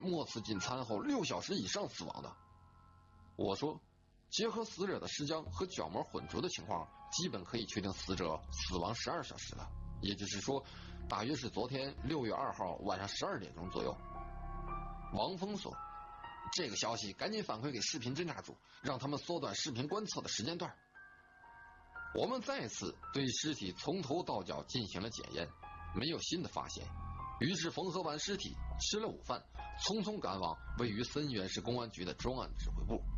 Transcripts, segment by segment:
末次进餐后6小时以上死亡的。我说，结合死者的尸僵和角膜混浊的情况，基本可以确定死者死亡12小时了，也就是说，大约是昨天6月2号晚上12点钟左右。王峰说，这个消息赶紧反馈给视频侦查组，让他们缩短视频观测的时间段。我们再次对尸体从头到脚进行了检验，没有新的发现，于是缝合完尸体，吃了午饭，匆匆赶往位于森源市公安局的专案指挥部。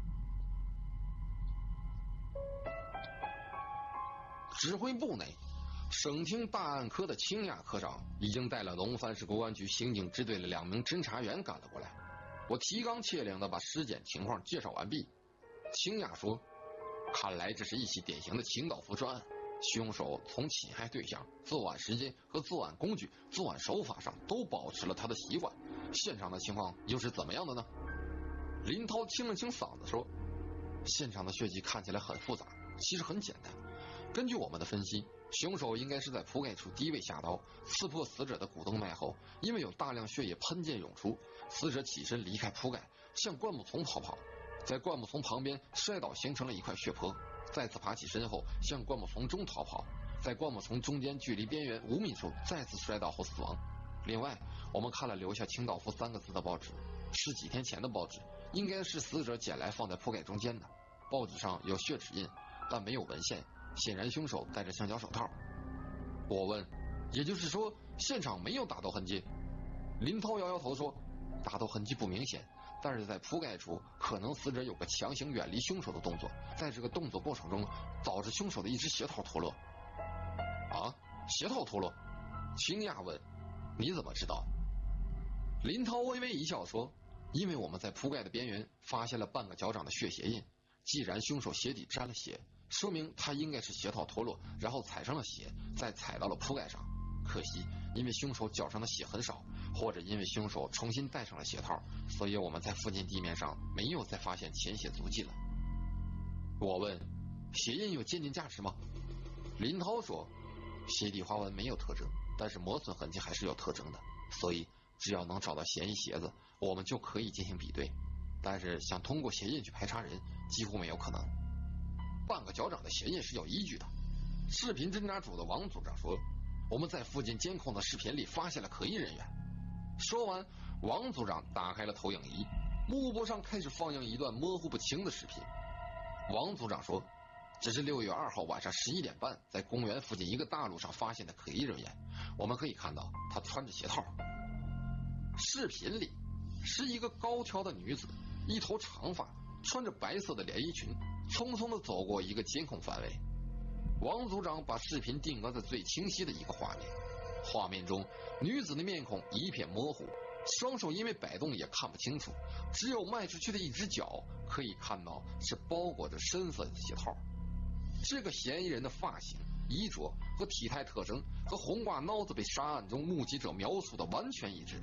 指挥部内，省厅大案科的青亚科长已经带了龙山市公安局刑警支队的2名侦查员赶了过来。我提纲挈领地把尸检情况介绍完毕。青亚说，看来这是一起典型的清道夫专案，凶手从侵害对象、作案时间和作案工具、作案手法上都保持了他的习惯。现场的情况又是怎么样的呢？林涛清了清嗓子说，现场的血迹看起来很复杂，其实很简单。根据我们的分析，凶手应该是在铺盖处低位下刀，刺破死者的股动脉后，因为有大量血液喷溅涌出，死者起身离开铺盖，向灌木丛跑，在灌木丛旁边摔倒，形成了一块血泊，再次爬起身后向灌木丛中逃跑，在灌木丛中间距离边缘5米处再次摔倒后死亡。另外，我们看了留下清道夫3个字的报纸，是几天前的报纸，应该是死者捡来放在铺盖中间的。报纸上有血指印，但没有文献，显然凶手戴着橡胶手套。我问，也就是说现场没有打斗痕迹？林涛摇摇头说，打斗痕迹不明显，但是在铺盖处可能死者有个强行远离凶手的动作，在这个动作过程中导致凶手的一只鞋套脱落。啊，鞋套脱落？青亚问，你怎么知道？林涛微微一笑说，因为我们在铺盖的边缘发现了半个脚掌的血鞋印，既然凶手鞋底沾了血，说明他应该是鞋套脱落，然后踩上了血，再踩到了铺盖上。可惜因为凶手脚上的血很少，或者因为凶手重新戴上了鞋套，所以我们在附近地面上没有再发现潜血足迹了。我问，鞋印有鉴定价值吗？林涛说，鞋底花纹没有特征，但是磨损痕迹还是有特征的，所以只要能找到嫌疑鞋子，我们就可以进行比对，但是想通过鞋印去排查人几乎没有可能。半个脚掌的鞋印是有依据的。视频侦查组的王组长说，我们在附近监控的视频里发现了可疑人员。说完，王组长打开了投影仪，幕布上开始放映一段模糊不清的视频。王组长说，这是6月2号晚上11点半在公园附近一个大路上发现的可疑人员，我们可以看到他穿着鞋套。视频里是一个高挑的女子，一头长发，穿着白色的连衣裙，匆匆地走过一个监控范围。王组长把视频定格在最清晰的一个画面，画面中女子的面孔一片模糊，双手因为摆动也看不清楚，只有迈出去的一只脚可以看到是包裹着深色的鞋套。这个嫌疑人的发型、衣着和体态特征和红挂孬子被杀案中目击者描述的完全一致。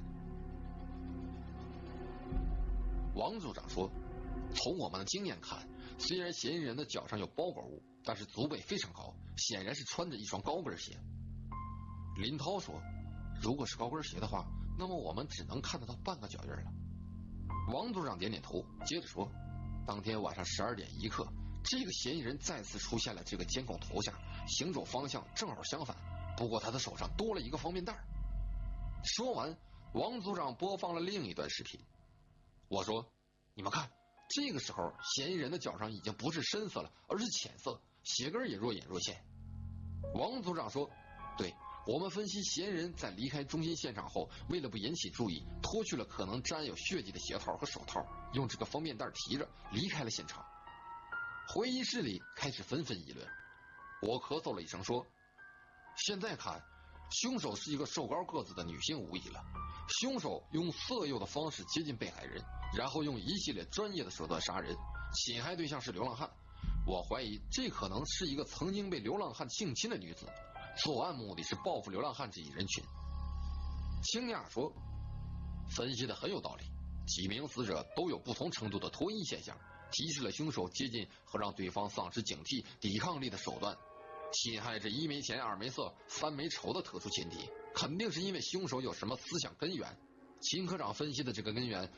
王组长说，从我们的经验看，虽然嫌疑人的脚上有包裹物，但是足背非常高，显然是穿着一双高跟鞋。林涛说，如果是高跟鞋的话，那么我们只能看得到半个脚印了。王组长点点头，接着说，当天晚上12点1刻，这个嫌疑人再次出现了这个监控头下，行走方向正好相反，不过他的手上多了一个方便袋。说完，王组长播放了另一段视频。我说，你们看，这个时候嫌疑人的脚上已经不是深色了，而是浅色，鞋跟也若隐若现。王组长说，对，我们分析嫌疑人在离开中心现场后，为了不引起注意，脱去了可能沾有血迹的鞋套和手套，用这个方便袋提着离开了现场。会议室里开始纷纷议论。我咳嗽了一声说，现在看，凶手是一个瘦高个子的女性无疑了。凶手用色诱的方式接近被害人，然后用一系列专业的手段杀人，侵害对象是流浪汉。我怀疑这可能是一个曾经被流浪汉性侵的女子，作案目的是报复流浪汉这一人群。青亚说，分析的很有道理，几名死者都有不同程度的脱衣现象，提示了凶手接近和让对方丧失警惕、抵抗力的手段。侵害这1没钱2没色3没仇的特殊群体，肯定是因为凶手有什么思想根源。秦科长分析的这个根源